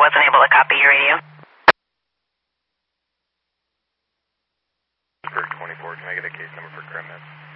wasn't able to copy your radio. Pittsburgh 24, can I get a case number for Crim?